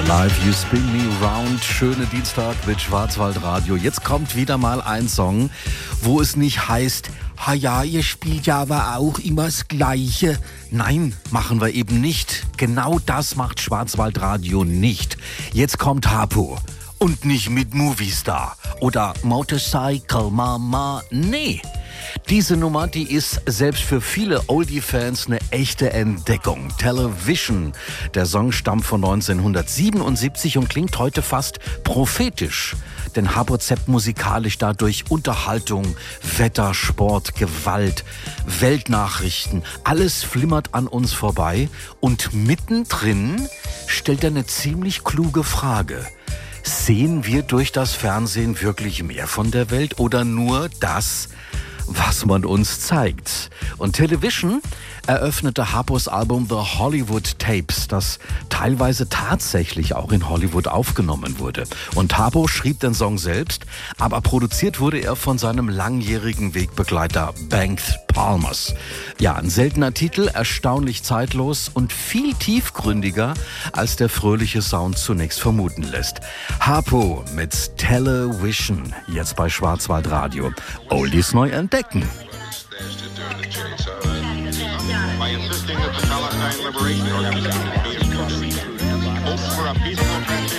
Live You Spin Me Round. Schöne Dienstag mit Schwarzwaldradio. Jetzt kommt wieder mal ein Song, wo es nicht heißt, ha ja, ihr spielt ja aber auch immer das Gleiche. Nein, machen wir eben nicht. Genau das macht Schwarzwaldradio nicht. Jetzt kommt Harpo. Und nicht mit Movistar oder Motorcycle Mama. Nee. Diese Nummer, die ist selbst für viele Oldie-Fans eine echte Entdeckung. Television. Der Song stammt von 1977 und klingt heute fast prophetisch. Denn Harpo zappt musikalisch dadurch Unterhaltung, Wetter, Sport, Gewalt, Weltnachrichten. Alles flimmert an uns vorbei. Und mittendrin stellt er eine ziemlich kluge Frage. Sehen wir durch das Fernsehen wirklich mehr von der Welt oder nur das, was man uns zeigt? Und Television eröffnete Harpos Album The Hollywood Tapes, das teilweise tatsächlich auch in Hollywood aufgenommen wurde. Und Harpo schrieb den Song selbst, aber produziert wurde er von seinem langjährigen Wegbegleiter Banks Palmers. Ja, ein seltener Titel, erstaunlich zeitlos und viel tiefgründiger, als der fröhliche Sound zunächst vermuten lässt. Harpo mit Television, jetzt bei Schwarzwaldradio. Oldies neu entdecken. By insisting that the Palestine Liberation Organization be established. Hope for a peaceful transition.